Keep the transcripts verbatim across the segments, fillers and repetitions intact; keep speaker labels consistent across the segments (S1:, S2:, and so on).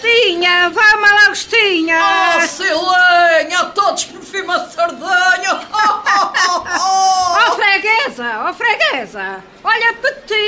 S1: Agostinha, vai-me lá, Agostinha.
S2: Oh, Silinha, todos por fim uma sardanha.
S1: Oh, freguesa, oh, freguesa, olha a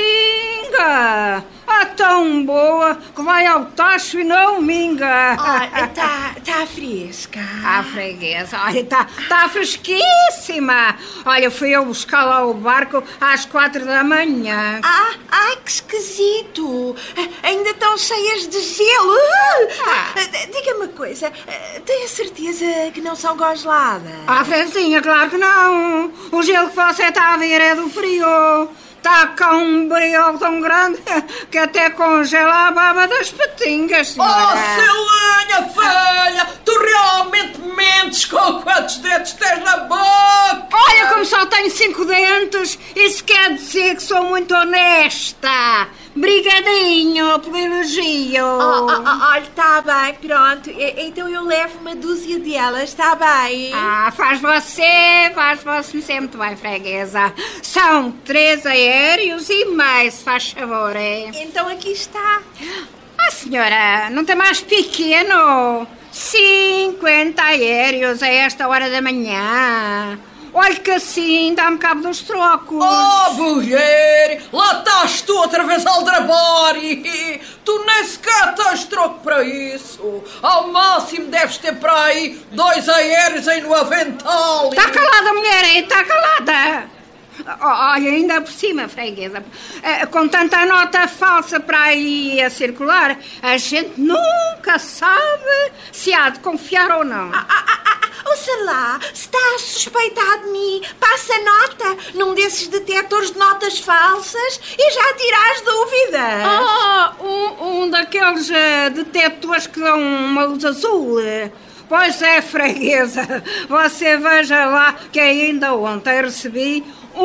S1: petinga. Ah, tão boa que vai ao tacho e não minga.
S3: Olha, está tá fresca.
S1: Ah, freguesa, olha, está tá fresquíssima. Olha, fui eu buscar lá o barco às quatro da manhã.
S3: Ah, ai, que esquisito. Ainda estão cheias de gelo.
S1: Ah.
S3: Diga-me uma coisa, tem a certeza que não são congeladas?
S1: Ah, freguesinha, claro que não. O gelo que você está a ver é do frio. Está cá um brilho tão grande que até congela a baba das petingas, senhora.
S2: Oh, Silinha, filha, tu realmente mentes com quantos dentes tens na boca?
S1: Olha, como só tenho cinco dentes, isso quer dizer que sou muito honesta. Brigadinho pelo elogio.
S3: Oh, oh, oh, olha, está bem, pronto. Então eu levo uma dúzia delas, está bem?
S1: Ah, faz você, faz você sempre bem, freguesa. São três aéreos e mais, se faz favor, é?
S3: Então aqui está.
S1: Ah, senhora, não tem mais pequeno? cinquenta aéreos a esta hora da manhã. Olha que assim dá-me cabo dos trocos.
S2: Oh, mulher, lá estás tu outra vez a aldrabar e tu nem sequer tens troco para isso. Ao máximo deves ter para aí dois aéreos aí no avental.
S1: Está calada, mulher, está calada. Olha, ainda por cima, freguesa, com tanta nota falsa para aí a circular, a gente nunca sabe se há de confiar ou não.
S3: Ah, ah, ah, ah, ouça lá, se está a suspeitar de mim, passa nota num desses detectores de notas falsas e já tira as dúvidas.
S1: Ah, um, um daqueles uh, detectores que dão uma luz azul. Pois é, freguesa, você veja lá que ainda ontem recebi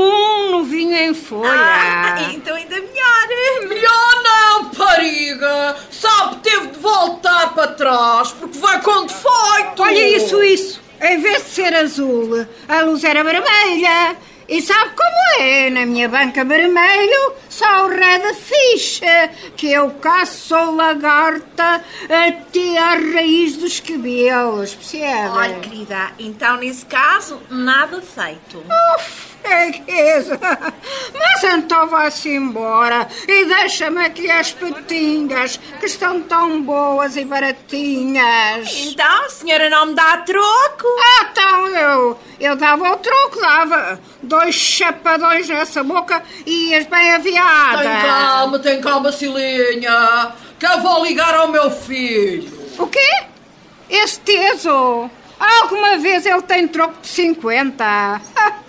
S1: um novinho em folha.
S3: Ah, então ainda melhor.
S2: Melhor não, pariga. Sabe, teve de voltar para trás porque vai com defeito.
S1: Olha isso, isso. Em vez de ser azul, a luz era vermelha. E sabe como é? Na minha banca vermelho só o ré da ficha, que eu caço lagarta até à raiz dos cabelos, percebe?
S3: Olha, querida, então nesse caso, nada feito.
S1: Uf, freguesa, mas então vá-se embora e deixa-me aqui as petinhas, que estão tão boas e baratinhas.
S3: Então, a senhora não me dá troco?
S1: Ah, então eu, eu dava o troco, dava dois chapadões nessa boca e ias bem aviada.
S2: Tem calma, tem calma, Silinha, que eu vou ligar ao meu filho.
S1: O quê? Esse teso? Alguma vez ele tem troco de cinquenta?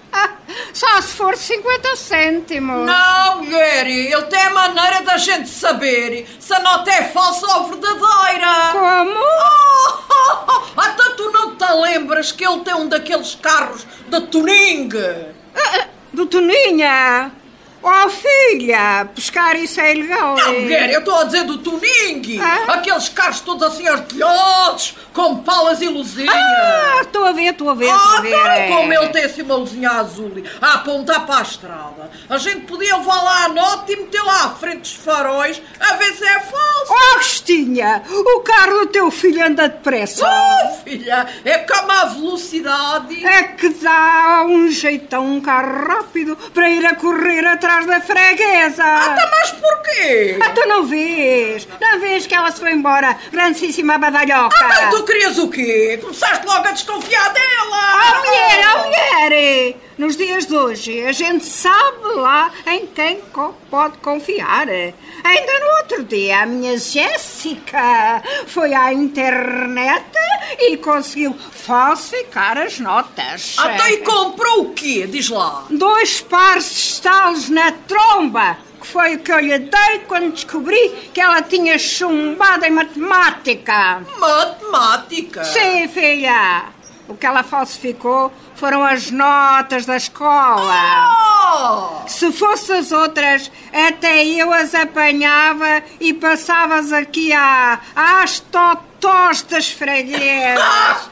S1: Só se for cinquenta cêntimos.
S2: Não, mulher, ele tem a maneira da gente saber se a nota é falsa ou verdadeira.
S1: Como?
S2: Oh, oh, oh. Até tu não te lembras que ele tem um daqueles carros da Tuning?
S1: Ah, do Toninha? Oh, filha, pescar isso é ilegal.
S2: Não, mulher, eu estou a dizer do Tuning.
S1: Ah?
S2: Aqueles carros todos assim artilhados, com palas e luzinhas.
S1: Ah, estou a ver, estou a ver, estou
S2: Ah,
S1: a ver.
S2: então, como ele tem assim uma luzinha azul a apontar para a estrada, a gente podia levar lá a nota e meter lá à frente dos faróis a ver se é falso.
S1: Oh, Agostinha, o carro do teu filho anda depressa.
S2: Oh, filha, é como a velocidade.
S1: É que dá um jeitão, um carro rápido para ir a correr atrás da freguesa.
S2: Ah, tá, mas porquê?
S1: Ah, tu não vês? Não vês que ela se foi embora, grandíssima badalhoca?
S2: Ah, mas tu querias o quê? Começaste logo a desconfiar dela.
S1: Ah, mulher, ah, mulher! Nos dias de hoje, a gente sabe lá em quem co- pode confiar. Ainda no outro dia, a minha Jéssica foi à internet e conseguiu falsificar as notas.
S2: Até e comprou o quê? Diz lá.
S1: Dois pares de estalos na tromba, que foi o que eu lhe dei quando descobri que ela tinha chumbado em matemática.
S2: Matemática?
S1: Sim, filha. O que ela falsificou foram as notas da escola.
S2: Oh!
S1: Se fossem as outras, até eu as apanhava e passavas aqui a, às totós das freguesas.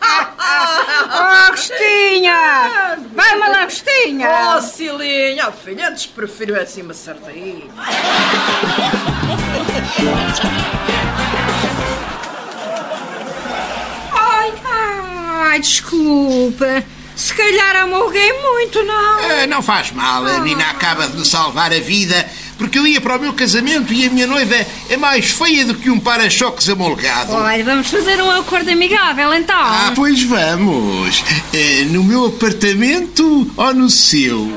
S1: Oh, Agostinha! Vai-me lá, Agostinha!
S2: Oh, Silinha, filha, antes prefiro assim uma sardinha.
S1: Ai, desculpa. Se calhar amolguei muito, não?
S4: Ah, não faz mal, a Nina acaba de me salvar a vida, porque eu ia para o meu casamento e a minha noiva é mais feia do que um para-choques amolgado.
S1: Olha, vamos fazer um acordo amigável, então.
S4: Ah, pois vamos. Eh, no meu apartamento ou no seu?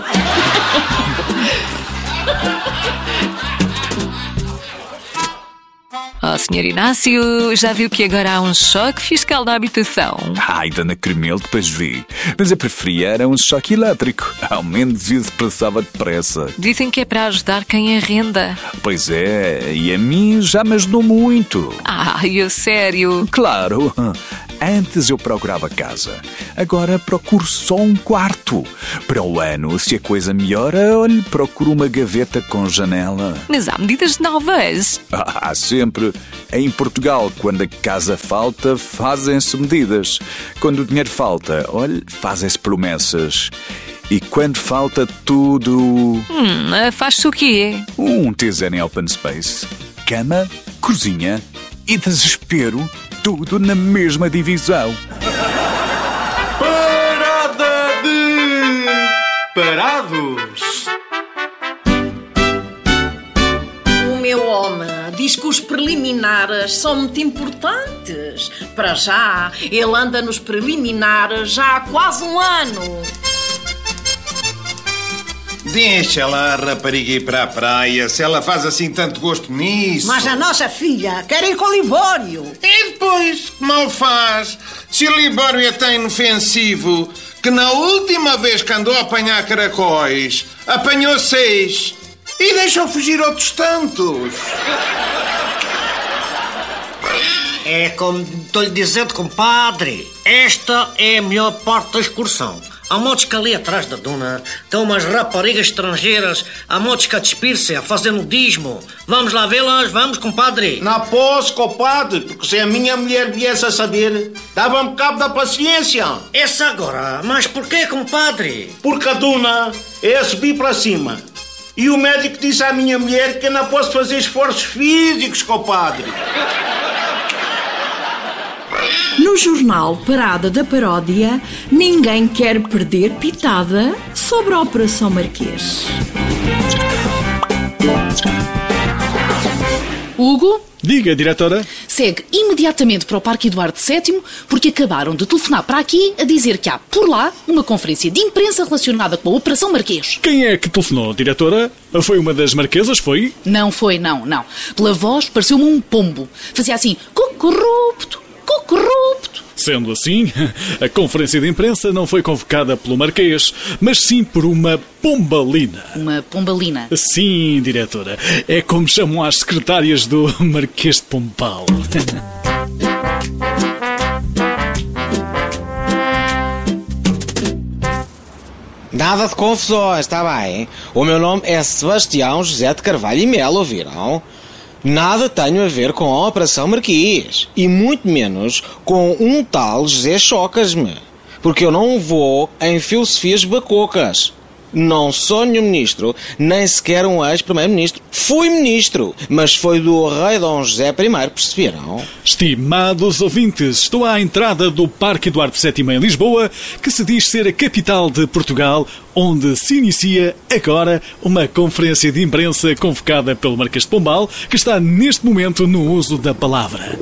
S5: Oh, senhor Inácio, já viu que agora há um choque fiscal na habitação?
S6: Ai, dona Carmel, depois vi. Mas eu preferia era um choque elétrico. Ao menos isso passava depressa.
S5: Dizem que é para ajudar quem arrenda.
S6: Pois é, e a mim já me ajudou muito.
S5: Ah, eu sério?
S6: Claro. Antes eu procurava casa. Agora procuro só um quarto. Para o ano, se a coisa melhora, olhe, procuro uma gaveta com janela.
S5: Mas há medidas novas.
S6: Ah, há sempre. Em Portugal, quando a casa falta, fazem-se medidas. Quando o dinheiro falta, olhe, fazem-se promessas. E quando falta tudo...
S5: Hum, faz-se o quê?
S6: Um T Z em open space. Cama, cozinha e desespero. Tudo na mesma divisão.
S7: Parada de parados.
S2: O meu homem diz que os preliminares são muito importantes. Para já, ele anda nos preliminares já há quase um ano.
S7: Deixa lá a rapariga ir para a praia, se ela faz assim tanto gosto nisso.
S8: Mas a nossa filha quer ir com o Libório.
S7: E depois, que mal faz? Se o Libório é tão inofensivo que na última vez que andou a apanhar caracóis, apanhou seis e deixou fugir outros tantos.
S8: É como estou-lhe dizendo, compadre, esta é a melhor parte da excursão. Há motos que ali atrás da duna estão umas raparigas estrangeiras, há motos que a despir-se, a fazer nudismo. Vamos lá vê-las, vamos, compadre.
S7: Não posso, compadre, porque se a minha mulher viesse a saber, dava-me cabo da paciência.
S8: Essa agora, mas porquê, compadre?
S7: Porque a duna é a subir para cima. E o médico disse à minha mulher que eu não posso fazer esforços físicos, compadre.
S9: No jornal Parada da Paródia, ninguém quer perder pitada sobre a Operação Marquês.
S10: Hugo?
S11: Diga, diretora.
S10: Segue imediatamente para o Parque Eduardo sétimo, porque acabaram de telefonar para aqui a dizer que há, por lá, uma conferência de imprensa relacionada com a Operação Marquês.
S11: Quem é que telefonou, diretora? Foi uma das marquesas, foi?
S10: Não foi, não, não. Pela voz, pareceu-me um pombo. Fazia assim, corrupto, corrupto.
S11: Sendo assim, a conferência de imprensa não foi convocada pelo Marquês, mas sim por uma pombalina.
S10: Uma pombalina?
S11: Sim, diretora. É como chamam as secretárias do Marquês de Pombal.
S12: Nada de confusões, está bem? O meu nome é Sebastião José de Carvalho e Melo, ouviram? Nada tenho a ver com a Operação Marquês. E muito menos com um tal José Chocas-me. Porque eu não vou em filosofias bacocas. Não sou nenhum ministro, nem sequer um ex-primeiro-ministro. Fui ministro, mas foi do rei Dom José I, perceberam?
S11: Estimados ouvintes, estou à entrada do Parque Eduardo sétimo em Lisboa, que se diz ser a capital de Portugal, onde se inicia agora uma conferência de imprensa convocada pelo Marquês de Pombal, que está neste momento no uso da palavra.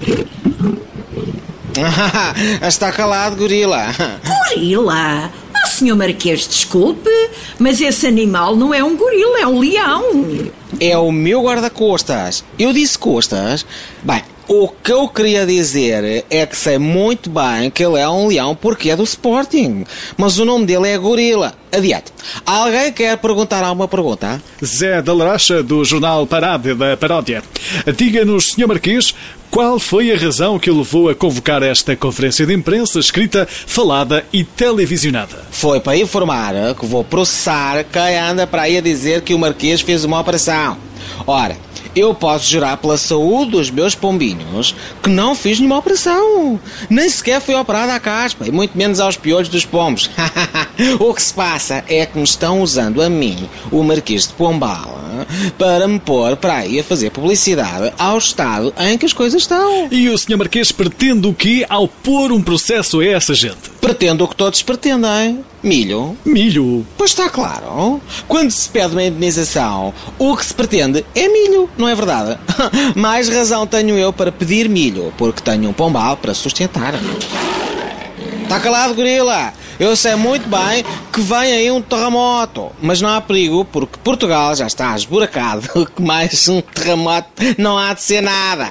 S12: Está calado, gorila.
S9: Gorila? Ah, senhor Marquês, desculpe, mas esse animal não é um gorila, é um leão.
S12: É o meu guarda-costas. Eu disse costas? Bem, o que eu queria dizer é que sei muito bem que ele é um leão porque é do Sporting. Mas o nome dele é Gorila. Adiante. Alguém quer perguntar alguma pergunta?
S11: Zé da Laracha, do jornal Parada da Paródia. Diga-nos, senhor Marquês, qual foi a razão que o levou a convocar esta conferência de imprensa escrita, falada e televisionada?
S12: Foi para informar que vou processar quem anda para aí a dizer que o Marquês fez uma operação. Ora, eu posso jurar pela saúde dos meus pombinhos que não fiz nenhuma operação. Nem sequer fui operado à caspa e muito menos aos piolhos dos pombos. O que se passa é que me estão usando a mim, o Marquês de Pombal, para me pôr para aí a fazer publicidade ao estado em que as coisas estão.
S11: E o senhor Marquês pretende o quê ao pôr um processo a essa gente?
S12: Pretendo o que todos pretendem. Milho.
S11: Milho?
S12: Pois está claro. Quando se pede uma indenização, o que se pretende é milho, não é verdade? Mais razão tenho eu para pedir milho, porque tenho um pombal para sustentar. Está calado, gorila? Eu sei muito bem que vem aí um terremoto, mas não há perigo, porque Portugal já está esburacado, que mais um terremoto não há de ser nada.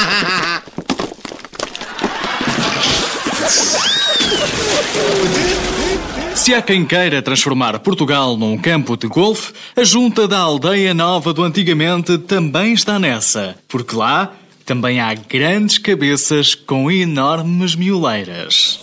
S13: Se há quem queira transformar Portugal num campo de golfe, a junta da Aldeia Nova do Antigamente também está nessa, porque lá também há grandes cabeças com enormes mioleiras.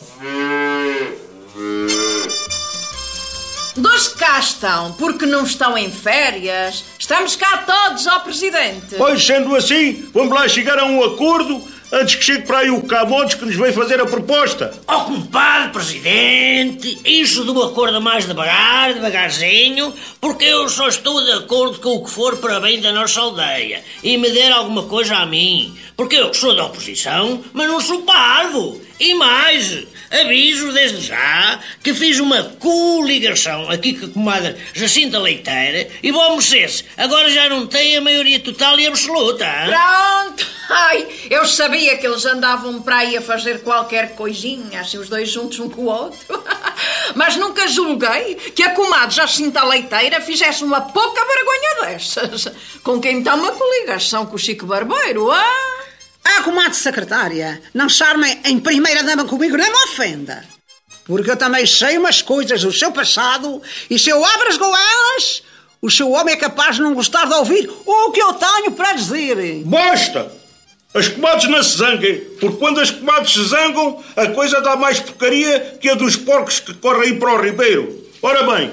S2: Dois cá estão, porque não estão em férias. Estamos cá todos, ó Presidente.
S14: Pois, sendo assim, vamos lá chegar a um acordo antes que chegue para aí o Camões que nos veio fazer a proposta.
S8: Oh, compadre Presidente, isso do acordo mais devagar, devagarzinho, porque eu só estou de acordo com o que for para bem da nossa aldeia e me der alguma coisa a mim, porque eu sou da oposição, mas não sou parvo. E mais, aviso desde já que fiz uma coligação aqui com a comadre Jacinta Leiteira e vamos agora já não tem a maioria total e absoluta. Hein?
S2: Pronto! Ai, eu sabia que eles andavam para aí a fazer qualquer coisinha, assim os dois juntos um com o outro. Mas nunca julguei que a comadre Jacinta Leiteira fizesse uma pouca vergonha dessas. Com quem está uma coligação com o Chico Barbeiro, ah?
S1: Ah, comadre secretária, não charme em primeira dama comigo, nem me ofenda. Porque eu também sei umas coisas do seu passado e se eu abro as goelas, o seu homem é capaz de não gostar de ouvir o que eu tenho para dizer.
S14: Basta! As comadres não se zanguem, porque quando as comadres se zangam, a coisa dá mais porcaria que a dos porcos que correm aí para o ribeiro. Ora bem,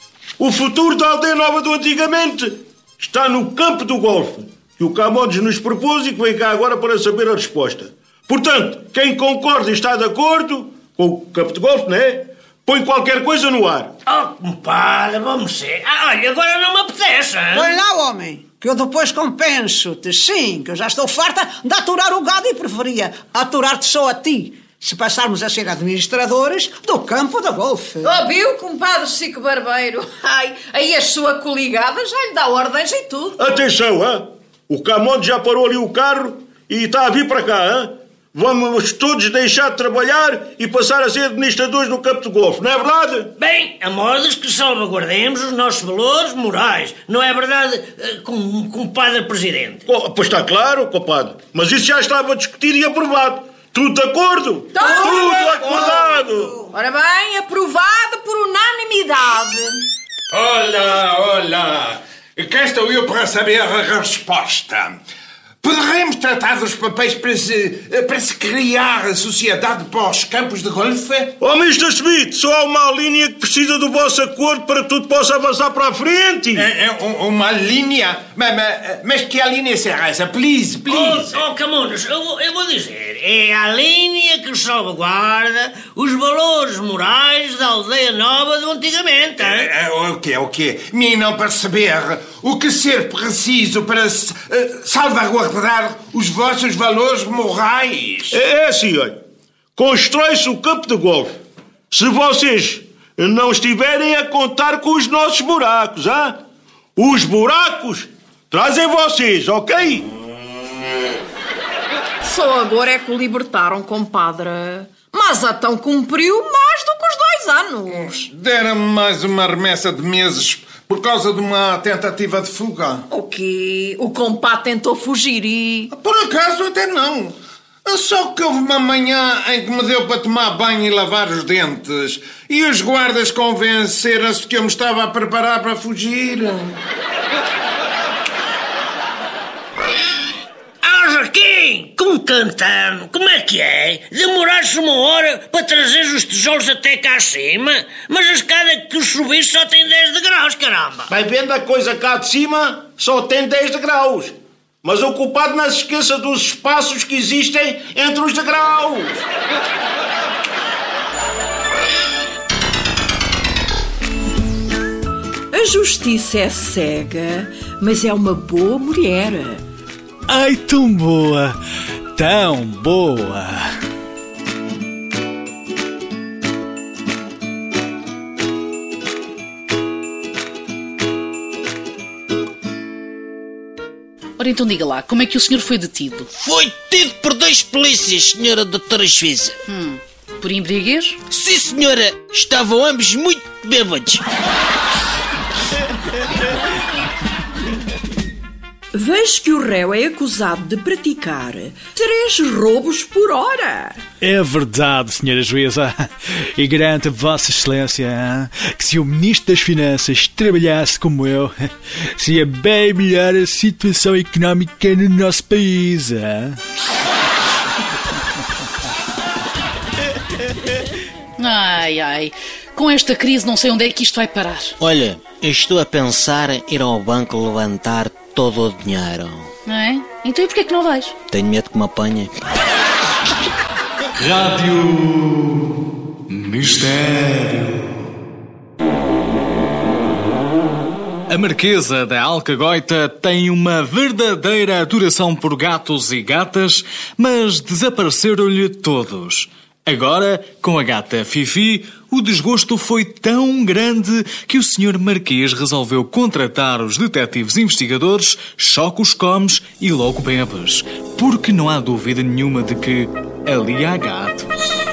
S14: o futuro da Aldeia Nova do Antigamente está no campo do golfe, que o Camões nos propôs e que vem cá agora para saber a resposta. Portanto, quem concorda e está de acordo com o campo de golfe, não é? Põe qualquer coisa no ar.
S8: Oh, compadre, vamos ser. Ah, olha, agora não me apetece, hein?
S1: Põe lá, homem, que eu depois compenso-te. Sim, que eu já estou farta de aturar o gado e preferia aturar-te só a ti, se passarmos a ser administradores do campo da golfe.
S2: Ouviu, compadre Chico Barbeiro? Ai, aí a sua coligada já lhe dá ordens e tudo.
S14: Atenção, hein? O Camões já parou ali o carro e está a vir para cá, hein? Vamos todos deixar de trabalhar e passar a ser administradores do campo de golfe, não é verdade?
S8: Bem, a modos que salvaguardemos os nossos valores morais, não é verdade, compadre Presidente?
S14: Oh, pois está claro, compadre, mas isso já estava discutido e aprovado. Tudo de acordo?
S2: Tudo,
S14: Tudo acordado!
S2: Ora bem, aprovado por unanimidade.
S4: Olá, olá! Cá estou eu para saber a resposta. Poderemos tratar dos papéis para se, para se criar a sociedade para os campos de golfe?
S14: Oh, mister Smith, só há uma linha que precisa do vosso acordo para que tudo possa avançar para a frente.
S4: É, é uma linha? Mas, mas, mas que a linha será essa? Please, please.
S8: Oh, oh Camões, eu, vou, eu vou dizer. É a linha que salvaguarda os valores morais da Aldeia Nova do Antigamente.
S4: É, é, o quê, o quê? Me não perceber o que ser preciso para uh, salvaguardar os vossos valores morais.
S14: É, é assim, olha. Constrói-se o campo de golfe. Se vocês não estiverem a contar com os nossos buracos, hein? Os buracos trazem vocês, ok?
S2: Só agora é que o libertaram, compadre. Mas então cumpriu mais do que os dois anos.
S4: Deram-me mais uma remessa de meses por causa de uma tentativa de fuga.
S2: O quê? O compadre tentou fugir e...
S4: Por acaso até não. Só que houve uma manhã em que me deu para tomar banho e lavar os dentes. E os guardas convenceram-se que eu me estava a preparar para fugir.
S8: Joaquim, com cantando, como é que é? Demoraste uma hora para trazer os tijolos até cá acima? Mas a escada que subir só tem dez degraus, caramba!
S14: Vai vendo a coisa cá de cima, só tem dez degraus. Mas o culpado não se esqueça dos espaços que existem entre os degraus.
S9: A justiça é cega, mas é uma boa mulher.
S11: Ai, tão boa! Tão boa!
S10: Ora então diga lá, como é que o senhor foi detido?
S8: Foi detido por dois polícias, senhora doutora juíza.
S10: Hum, por embriaguez?
S8: Sim, senhora. Estavam ambos muito bêbados.
S9: Vejo que o réu é acusado de praticar três roubos por hora.
S11: É verdade, senhora juíza. E garanto a Vossa Excelência que se o Ministro das Finanças trabalhasse como eu, seria bem melhor a situação económica no nosso país.
S10: Ai, ai. Com esta crise não sei onde é que isto vai parar.
S8: Olha, eu estou a pensar em ir ao banco levantar todo o dinheiro.
S10: Não é? Então e porquê que não vais?
S8: Tenho medo que me apanhe.
S13: Rádio Mistério. A Marquesa da Alcagoita tem uma verdadeira adoração por gatos e gatas, mas desapareceram-lhe todos. Agora, com a gata Fifi, o desgosto foi tão grande que o senhor Marquês resolveu contratar os detetives investigadores Chocos Comes e Logo Bebes, porque não há dúvida nenhuma de que ali há gatos.